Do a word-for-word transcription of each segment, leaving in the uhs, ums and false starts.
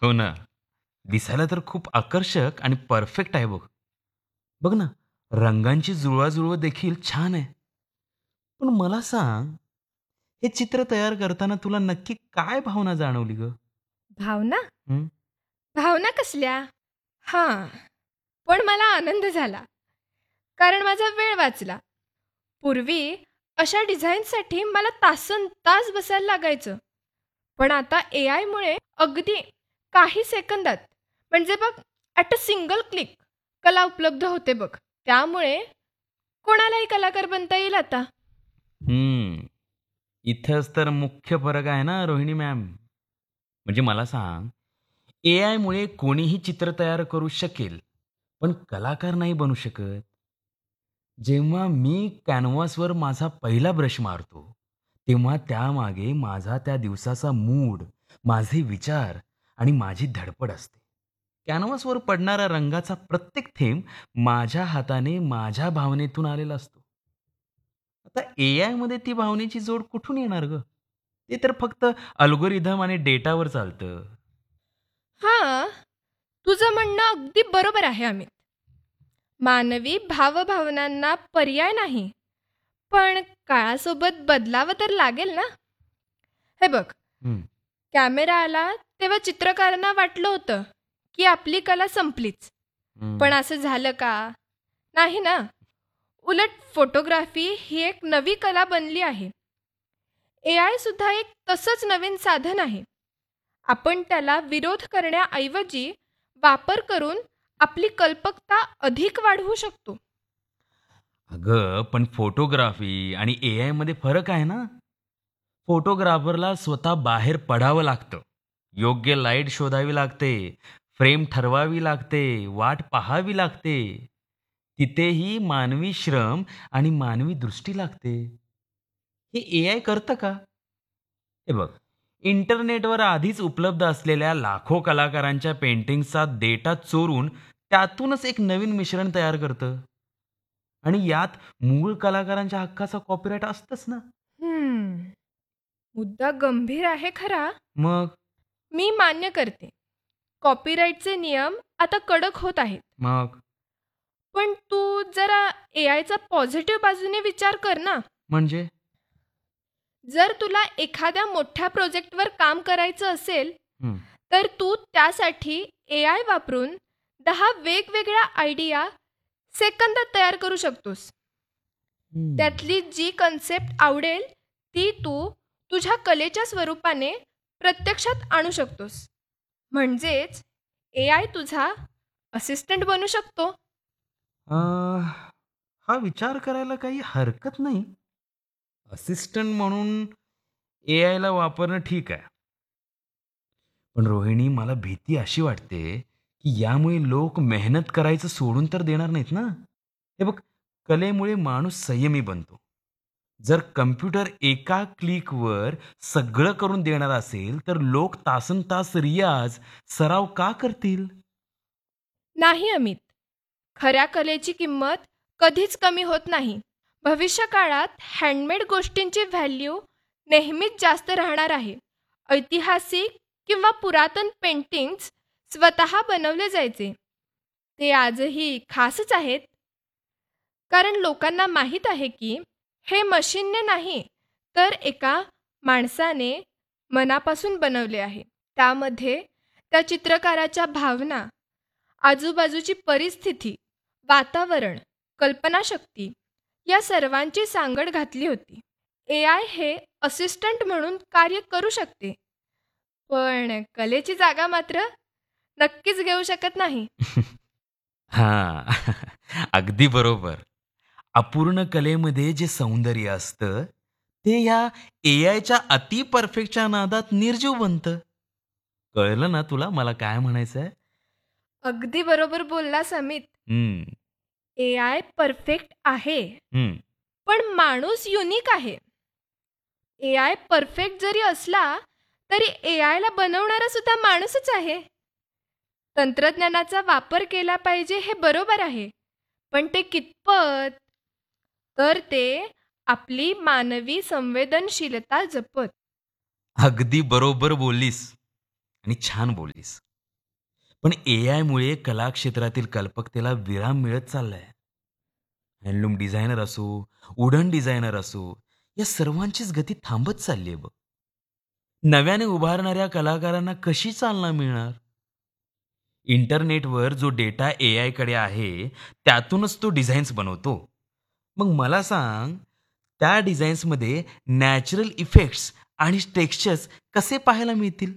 हो ना. दिसायला तर खूप आकर्षक आणि परफेक्ट आहे बघ. बघ ना, रंगांची जुळवाजुळव देखील छान आहे. पण मला सांग, हे चित्र तयार करताना तुला नक्की काय भावना जाणवली ग? भावना? हं? भावना कसल्या? हां, पण मला आनंद झाला. कारण माझा वेळ वाचला. पूर्वी अशा डिझाईनसाठी मला तासनतास बसायला लागायचं. पण आता एआयमुळे अगदी काही सेकंदात म्हणजे बघ ॲट अ सिंगल क्लिक कला उपलब्ध होते बघ. त्यामुळे कोणालाही कलाकार बनता येईल आता. हं. इथंच तर मुख्य फरक आहे ना रोहिणी मॅम. म्हणजे मला सांग, एआयमुळे कोणीही चित्र तयार करू शकेल, पण कलाकार नाही बनू शकत. जेव्हा मी कॅनव्हासवर माझा पहिला ब्रश मारतो, तेव्हा त्यामागे माझा त्या दिवसाचा मूड, माझे विचार आणि माझी धडपड असते. कॅनव्हासवर पडणारा रंगाचा प्रत्येक थेंब माझ्या हाताने माझ्या भावनेतून आलेला असतो. आता एआयमध्ये ती भावनेची जोड कुठून येणार ग? ते तर फक्त अल्गोरिदम आणि डेटावर चालतं. हां, तुझं म्हणणं अगदी बरोबर आहे अमित. मानवी भावभावनांना पर्याय नाही. पण काळासोबत बदलावं तर लागेल ना? हे बघ, हं, कॅमेरा आला तेव्हा चित्रकारांना वाटलं होतं, की आपली कला संपलीच. हं. पण असं झालं का? नाही ना. उलट फोटोग्राफी ही एक नवी कला बनली आहे. एआय सुद्धा एक तसंच नवीन साधन आहे. आपण त्याला विरोध करण्याऐवजी वापर करून आपली कल्पकता अधिक वाढवू शकतो. अगं, पण फोटोग्राफी आणि एआयमध्ये फरक आहे ना. फोटोग्राफरला स्वतः बाहेर पडावं लागतं. योग्य लाईट शोधावी लागते, फ्रेम ठरवावी लागते, वाट पाहावी लागते. तिथेही मानवी श्रम आणि मानवी दृष्टी लागते. हे एआय करतं का? हे बघ, इंटरनेटवर आधीच उपलब्ध असलेल्या लाखो कलाकारांच्या पेंटिंग्सचा डेटा चोरून त्यातूनच एक नवीन मिश्रण तयार करतं. आणि यात मूळ कलाकारांच्या हक्काचा कॉपीराईट असतंच ना. हम्म, मुद्दा गंभीर आहे खरा. मग मी मान्य करते. कॉपीराईटचे नियम आता कडक होत आहेत. मग पण तू जरा एआयचा पॉझिटिव्ह बाजूने विचार कर ना. म्हणजे जर तुला एखाद्या मोठ्या प्रोजेक्टवर काम करायचं असेल, हं, तर तू त्यासाठी एआय वापरून दहा वेगवेगळ्या आयडिया सेकंदात तयार करू शकतोस. हं. त्यातली जी कन्सेप्ट आवडेल ती तू तुझ्या कलेच्या स्वरूपाने प्रत्यक्षात आणू शकतोस. म्हणजेच एआय तुझा असिस्टंट बनू शकतो. अ, हा विचार करायला काही हरकत नाही. असिस्टंट म्हणून एआयला वापरणं ठीक आहे. पण रोहिणी मला भीती अशी वाटते, की यामुळे लोक मेहनत करायचं सोडून तर देणार नाहीत ना. हे बघ, कलेमुळे माणूस संयमी बनतो. जर कम्प्युटर एका क्लिकवर सगळं करून देणार असेल, तर लोक तासनतास रियाज, सराव का करतील? नाही अमित, खऱ्या कलेची किंमत कधीच कमी होत नाही. भविष्यकाळात हँडमेड गोष्टींची व्हॅल्यू नेहमीच जास्त राहणार आहे. ऐतिहासिक किंवा पुरातन पेंटिंग्ज स्वतः बनवले जायचे. ते आजही खासच आहेत. कारण लोकांना माहीत आहे की हे मशीनने नाही, तर एका माणसाने मनापासून बनवले आहे. त्यामध्ये त्या चित्रकाराच्या भावना, आजूबाजूची परिस्थिती, वातावरण, कल्पनाशक्ती या सर्वांची सांगड घातली होती. एआय हे असिस्टंट म्हणून कार्य करू शकते, पण कलेची जागा मात्र नक्कीच घेऊ शकत नाही. हां, अगदी बरोबर. अपूर्ण कलेमध्ये जे सौंदर्य असतं, ते ह्या एआयच्या अति परफेक्टच्या नादात निर्जीव बनतं. कळलं ना तुला मला काय म्हणायचंय? अगदी बरोबर बोललास अमित. हं, एआय परफेक्ट आहे, हं. पण माणूस युनिक आहे. एआय परफेक्ट जरी असला, तरी एआयला बनवणारा सुद्धा माणूसच आहे. तंत्रज्ञानाचा वापर केला पाहिजे हे बरोबर आहे, पण ते कितपत? तर ते आपली मानवी संवेदनशीलता जपत. अगदी बरोबर बोललीस आणि छान बोललीस. पण ए आयमुळे कला क्षेत्रातील कल्पकतेला विराम मिळत चाललाय. हँडलूम डिझायनर असो, वुडन डिझायनर असो, या सर्वांचीच गती थांबत चालली आहे बघ. नव्याने उभारणाऱ्या कलाकारांना कशी चालना मिळणार? इंटरनेटवर जो डेटा ए आयकडे आहे, त्यातूनच तो डिझाईन्स बनवतो. मग मला सांग, त्या डिझाईन्समध्ये नॅचरल इफेक्ट्स आणि टेक्स्चर्स कसे पाहायला मिळतील?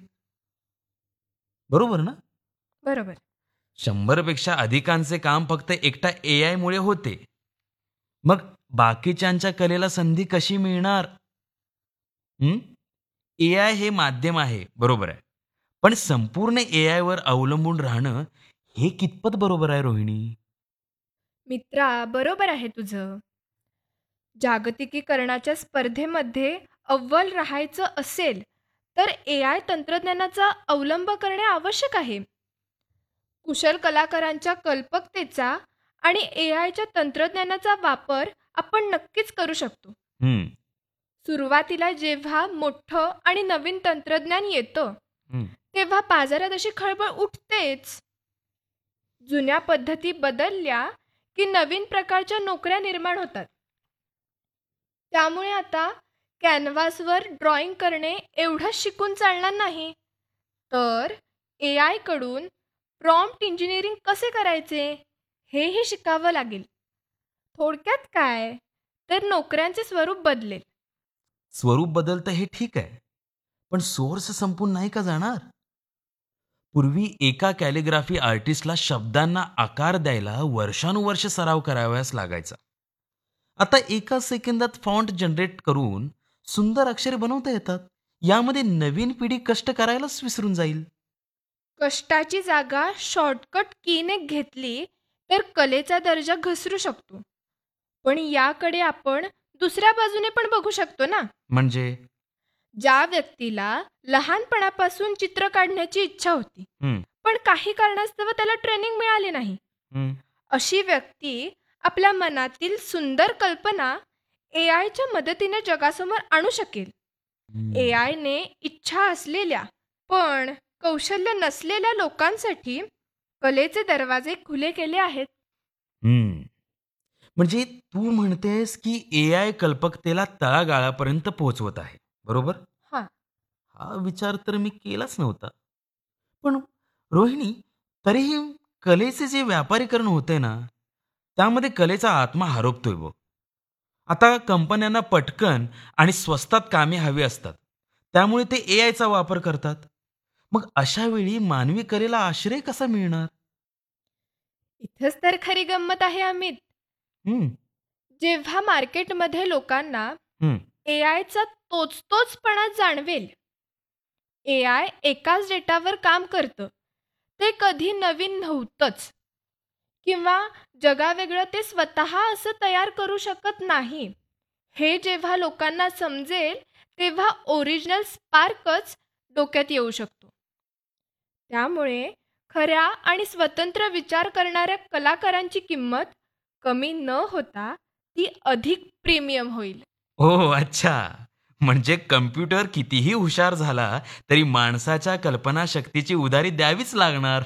बरोबर ना? बरोबर. शंभर पेक्षा अधिकांचे काम फक्त एकटा ए आयमुळे होते. मग बाकीच्यांच्या कलेला संधी कशी मिळणार? हं? ए आय हे माध्यम आहे, बरोबर आहे. पण संपूर्ण ए आयवर अवलंबून राहणं हे कितपत बरोबर आहे रोहिणी? मित्रा, बरोबर आहे तुझं. जागतिकीकरणाच्या स्पर्धेमध्ये अव्वल राहायचं असेल तर ए आय तंत्रज्ञानाचा अवलंब करणे आवश्यक आहे. कुशल कलाकारांच्या कल्पकतेचा आणि ए आयच्या तंत्रज्ञानाचा वापर आपण नक्कीच करू शकतो. हं, सुरुवातीला जेव्हा मोठं आणि नवीन तंत्रज्ञान येतं हं. तेव्हा बाजारात अशी खळबळ उठतेच. जुन्या पद्धती बदलल्या की नवीन प्रकारच्या नोकऱ्या निर्माण होतात. त्यामुळे आता कॅनव्हासवर ड्रॉइंग करणे एवढंच शिकून चालणार नाही, तर ए आयकडून प्रॉम्प्ट इंजिनिअरिंग कसे करायचे हेही शिकावं लागेल. थोडक्यात काय, तर नोकऱ्यांचे स्वरूप बदलेल. स्वरूप बदलतं हे ठीक आहे, पण सोर्स संपून नाही का जाणार? पूर्वी एका कॅलिग्राफी आर्टिस्टला शब्दांना आकार द्यायला वर्षानुवर्ष सराव करावयास लागायचा. आता एका सेकंदात फॉन्ट जनरेट करून सुंदर अक्षरे बनवता येतात. यामध्ये नवीन पिढी कष्ट करायलाच विसरून जाईल. कष्टाची जागा शॉर्टकट कीने घेतली तर कलेचा दर्जा घसरू शकतो. पण याकडे आपण दुसऱ्या बाजूने पण बघू शकतो ना. म्हणजे ज्या व्यक्तीला लहानपणापासून चित्र काढण्याची इच्छा होती, हं, पण काही कारणास्तव त्याला ट्रेनिंग मिळाली नाही, हं, अशी व्यक्ती आपल्या मनातील सुंदर कल्पना ए आयच्या मदतीने जगासमोर आणू शकेल. हं. ए आयने इच्छा असलेल्या पण कौशल्य नसलेल्या लोकांसाठी कलेचे दरवाजे खुले केले आहेत. हं. म्हणजे तू म्हणतेस की ए आय कल्पकतेला तळागाळापर्यंत पोहोचवत आहे, बरोबर? हां. हा विचार तर मी केलाच नव्हता. पण रोहिणी, तरीही कलेचे जे व्यापारीकरण होते ना, त्यामध्ये कलेचा आत्मा हरपतोय बघ. आता कंपन्यांना पटकन आणि स्वस्तात कामे हवी असतात, त्यामुळे ते ए आयचा वापर करतात. मग अशा वेळी मानवी कलेला आश्रय कसा मिळणार? इथंच तर खरी गंमत आहे अमित. हं, जेव्हा मार्केटमध्ये लोकांना हं, ए आयचा तोच तोचपणा जाणवेल, ए आय एकाच डेटावर काम करतं, ते कधी नवीन नव्हतंच, किंवा जगावेगळं ते स्वतः असं तयार करू शकत नाही, हे जेव्हा लोकांना समजेल तेव्हा ओरिजिनल स्पार्कच डोक्यात येऊ शकतो. त्यामुळे खऱ्या आणि स्वतंत्र विचार करणाऱ्या कलाकारांची किंमत कमी न होता ती अधिक प्रीमियम होईल. हो, अच्छा. म्हणजे कम्प्युटर कितीही हुशार झाला तरी माणसाच्या कल्पनाशक्तीची उधारी द्यावीच लागणार.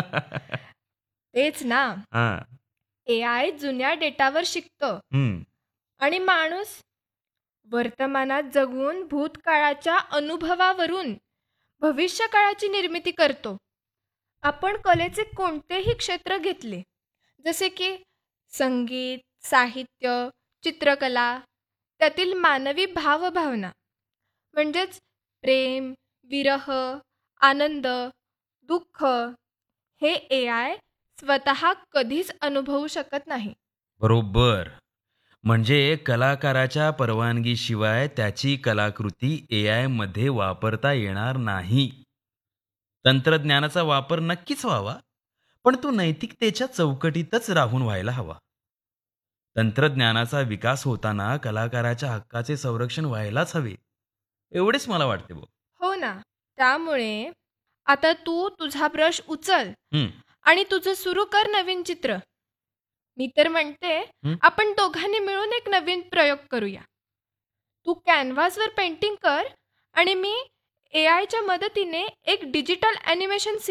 तेच ना. हां. ए आय जुन्या डेटावर शिकतं हं. आणि माणूस वर्तमानात जगून भूतकाळाच्या अनुभवावरून भविष्यकाळाची निर्मिती करतो. आपण कलेचे कोणतेही क्षेत्र घेतले, जसे की संगीत, साहित्य, चित्रकला, त्यातील मानवी भावभावना म्हणजेच प्रेम, विरह, आनंद, दुःख, हे ए आय स्वतः कधीच अनुभवू शकत नाही. बरोबर. म्हणजे कलाकाराच्या परवानगीशिवाय त्याची कलाकृती ए आयमध्ये वापरता येणार नाही. तंत्रज्ञानाचा वापर नक्कीच व्हावा, पण तो नैतिकतेच्या चौकटीतच राहून व्हायला हवा. तंत्रज्ञानाचा विकास होताना कलाकाराच्या हक्काचे संरक्षण व्हायलाच हवे, एवढेच मला वाटते बघ. हो ना. त्यामुळे आता तू तुझा ब्रश उचल हं, आणि तुझं सुरू कर नवीन चित्र. मी तर म्हणते हं. आपण दोघांनी मिळून एक नवीन प्रयोग करूया. तू कॅनव्हासवर पेंटिंग कर आणि मी ए आयच्या मदतीने एक डिजिटल ॲनिमेशन